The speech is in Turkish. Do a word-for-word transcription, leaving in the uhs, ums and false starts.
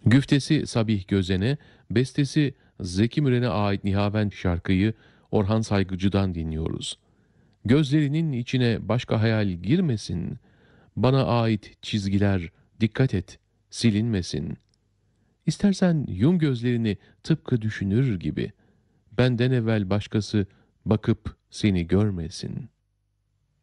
Güftesi Sabih Gözen'e, bestesi Zeki Müren'e ait Nihavent şarkıyı Orhan Saygıcı'dan dinliyoruz. Gözlerinin içine başka hayal girmesin, bana ait çizgiler dikkat et, silinmesin. İstersen yum gözlerini tıpkı düşünür gibi, benden evvel başkası bakıp seni görmesin.''